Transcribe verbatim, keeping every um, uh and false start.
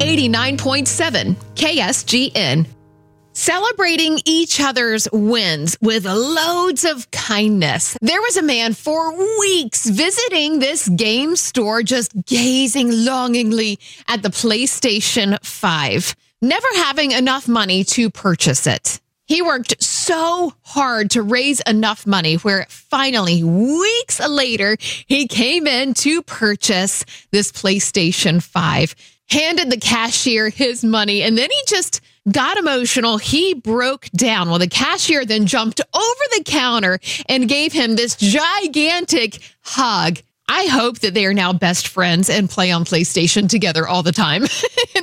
eighty-nine point seven K S G N. Celebrating each other's wins with loads of kindness. There was a man for weeks visiting this game store, just gazing longingly at the PlayStation five, never having enough money to purchase it. He worked so hard to raise enough money where finally, weeks later, he came in to purchase this PlayStation five, handed the cashier his money, and then he just got emotional. He broke down. Well, the cashier then jumped over the counter and gave him this gigantic hug. I hope that they are now best friends and play on PlayStation together all the time.